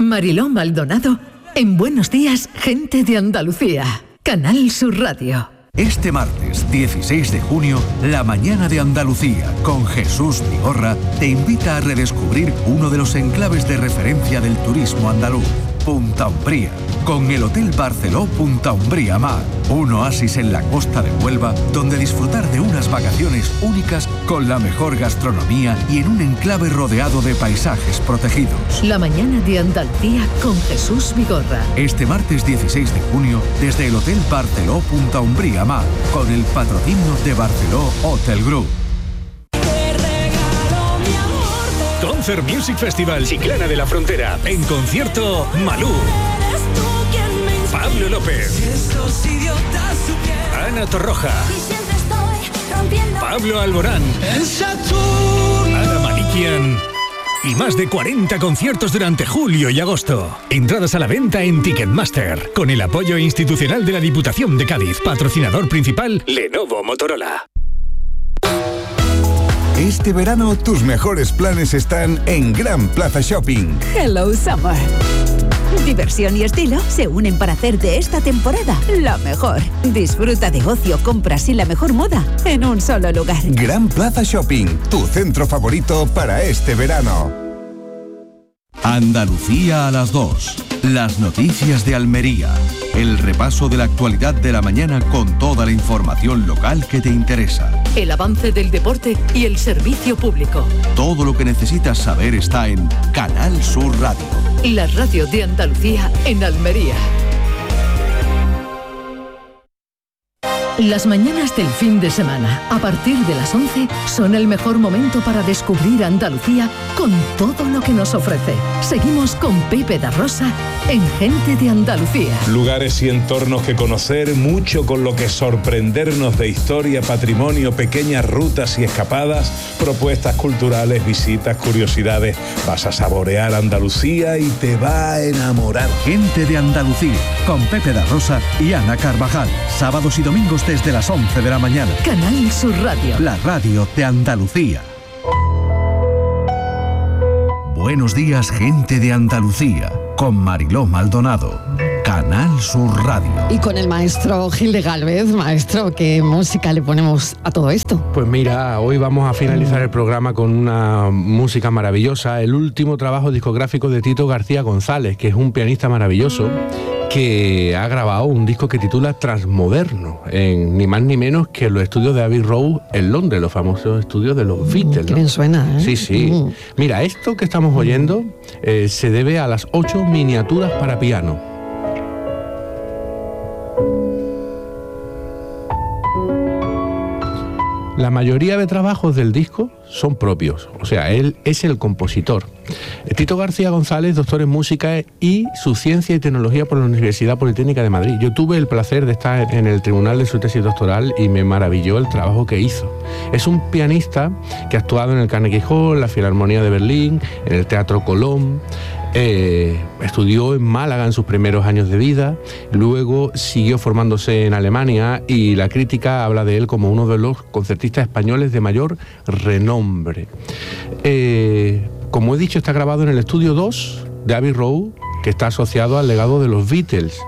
Mariló Maldonado en Buenos Días, Gente de Andalucía. Canal Sur Radio. Este martes 16 de junio, La Mañana de Andalucía, con Jesús Vigorra, te invita a redescubrir uno de los enclaves de referencia del turismo andaluz, Punta Umbría, con el Hotel Barceló Punta Umbría Mar, un oasis en la costa de Huelva, donde disfrutar de unas vacaciones únicas con la mejor gastronomía y en un enclave rodeado de paisajes protegidos. La Mañana de Andalucía con Jesús Vigorra. Este martes 16 de junio, desde el Hotel Barceló Punta Umbría Mar, con el patrocinio de Barceló Hotel Group. Concert Music Festival Chiclana de la Frontera. En concierto, Malú, Pablo López, Ana Torroja, Pablo Alborán, Ana Malikian y más de 40 conciertos durante julio y agosto. Entradas a la venta en Ticketmaster, con el apoyo institucional de la Diputación de Cádiz. Patrocinador principal, Lenovo Motorola. Este verano tus mejores planes están en Gran Plaza Shopping. Hello Summer. Diversión y estilo se unen para hacer de esta temporada la mejor. Disfruta de ocio, compras y la mejor moda en un solo lugar. Gran Plaza Shopping, tu centro favorito para este verano. Andalucía a las 2. Las noticias de Almería. El repaso de la actualidad de la mañana con toda la información local que te interesa. El avance del deporte y el servicio público. Todo lo que necesitas saber está en Canal Sur Radio. La radio de Andalucía en Almería. Las mañanas del fin de semana, a partir de las 11, son el mejor momento para descubrir Andalucía con todo lo que nos ofrece. Seguimos con Pepe da Rosa en Gente de Andalucía. Lugares y entornos que conocer, mucho con lo que sorprendernos de historia, patrimonio, pequeñas rutas y escapadas, propuestas culturales, visitas, curiosidades. Vas a saborear Andalucía y te va a enamorar. Gente de Andalucía, con Pepe da Rosa y Ana Carvajal. Sábados y domingos desde las 11 de la mañana. Canal Sur Radio. La radio de Andalucía. Buenos días, Gente de Andalucía, con Mariló Maldonado. Canal Sur Radio. Y con el maestro Gil de Gálvez. Maestro, ¿qué música le ponemos a todo esto? Pues mira, hoy vamos a finalizar el programa con una música maravillosa, el último trabajo discográfico de Tito García González, que es un pianista maravilloso, que ha grabado un disco que titula Transmoderno, en ni más ni menos que los estudios de Abbey Road en Londres, los famosos estudios de los Beatles, Qué bien suena, ¿eh? Sí, sí. Mira, esto que estamos oyendo se debe a las 8 miniaturas para piano. La mayoría de trabajos del disco son propios, o sea, él es el compositor. Tito García González, doctor en música y su ciencia y tecnología por la Universidad Politécnica de Madrid. Yo tuve el placer de estar en el tribunal de su tesis doctoral y me maravilló el trabajo que hizo. Es un pianista que ha actuado en el Carnegie Hall, la Filarmonía de Berlín, en el Teatro Colón. Estudió en Málaga en sus primeros años de vida, luego siguió formándose en Alemania y la crítica habla de él como uno de los concertistas españoles de mayor renombre. Como he dicho, está grabado en el estudio 2 de Abbey Road, que está asociado al legado de los Beatles.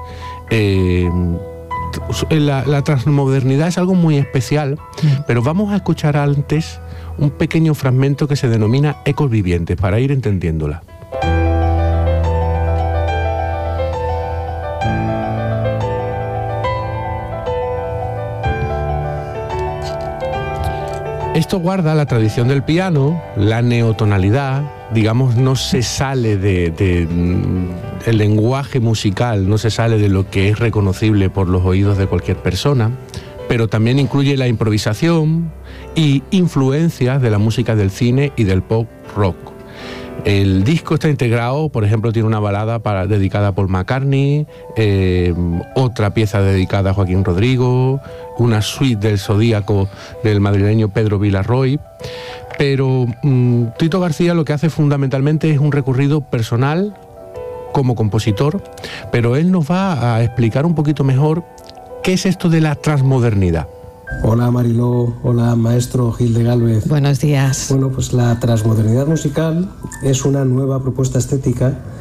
La transmodernidad es algo muy especial, pero vamos a escuchar antes un pequeño fragmento que se denomina Ecos Vivientes, para ir entendiéndola. Esto guarda la tradición del piano, la neotonalidad, digamos, no se sale el lenguaje musical, no se sale de lo que es reconocible por los oídos de cualquier persona, pero también incluye la improvisación y influencias de la música del cine y del pop rock. El disco está integrado, por ejemplo, tiene una balada dedicada a Paul McCartney, otra pieza dedicada a Joaquín Rodrigo, una suite del Zodíaco del madrileño Pedro Villarroy. Pero Tito García lo que hace fundamentalmente es un recorrido personal como compositor, pero él nos va a explicar un poquito mejor qué es esto de la transmodernidad. Hola Mariló, hola maestro Gil de Gálvez. Buenos días. Bueno, pues la transmodernidad musical es una nueva propuesta estética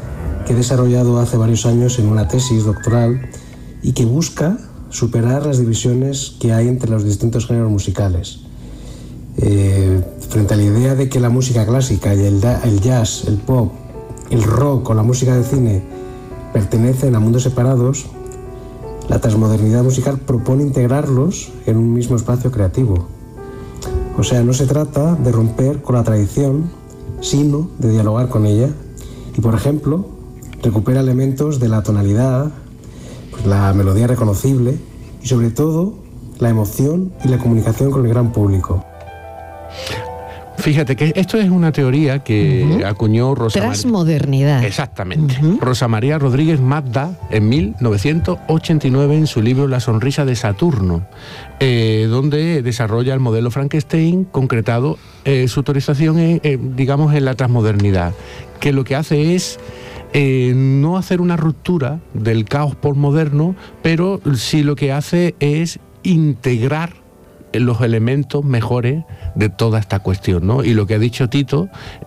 que he desarrollado hace varios años en una tesis doctoral y que busca superar las divisiones que hay entre los distintos géneros musicales. Frente a la idea de que la música clásica y el jazz, el pop, el rock o la música de cine pertenecen a mundos separados, la transmodernidad musical propone integrarlos en un mismo espacio creativo. O sea, no se trata de romper con la tradición, sino de dialogar con ella y, por ejemplo, recupera elementos de la tonalidad, pues la melodía reconocible y, sobre todo, la emoción y la comunicación con el gran público. Fíjate que esto es una teoría que acuñó Rosa Transmodernidad. Exactamente. Rosa María Rodríguez Mazda en 1989 en su libro La sonrisa de Saturno, donde desarrolla el modelo Frankenstein, concretado su teorización en la transmodernidad, que lo que hace es no hacer una ruptura del caos postmoderno, pero sí lo que hace es integrar los elementos mejores de toda esta cuestión, ¿no? Y lo que ha dicho Tito,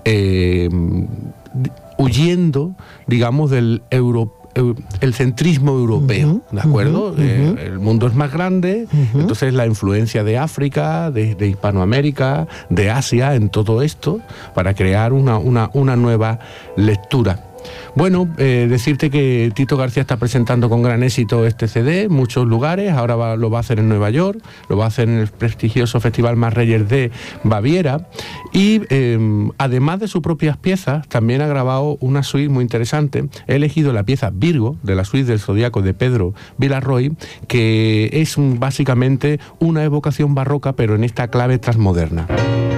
huyendo, digamos, del el centrismo europeo, ¿de acuerdo? El mundo es más grande, entonces la influencia de África, de Hispanoamérica, de Asia, en todo esto, para crear una nueva lectura. Bueno, decirte que Tito García está presentando con gran éxito este CD en muchos lugares. Ahora lo va a hacer en Nueva York, lo va a hacer en el prestigioso Festival Másreyers de Baviera y además de sus propias piezas también ha grabado una suite muy interesante. He elegido la pieza Virgo de la suite del Zodíaco de Pedro Villarroy, que es básicamente una evocación barroca pero en esta clave transmoderna.